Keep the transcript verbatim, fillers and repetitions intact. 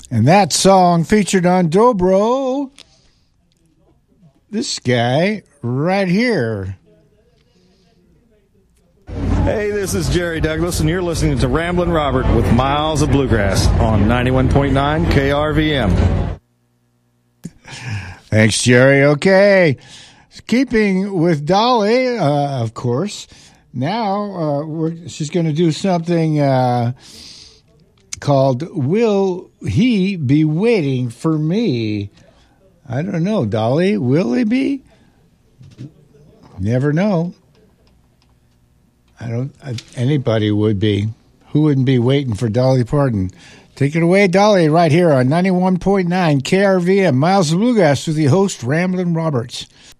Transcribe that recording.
And that song featured on Dobro, this guy right here. Hey, this is Jerry Douglas, and you're listening to Ramblin' Robert with Miles of Bluegrass on ninety-one point nine K R V M. Thanks, Jerry. Okay. Keeping with Dolly, uh, of course. Now uh, we're, she's going to do something uh, called Will He Be Waiting for Me? I don't know, Dolly. Will he be? Never know. I don't. I, anybody would be. Who wouldn't be waiting for Dolly Parton? Take it away, Dolly, right here on ninety-one point nine K R V M. Miles of Bluegrass with the host, Ramblin' Roberts.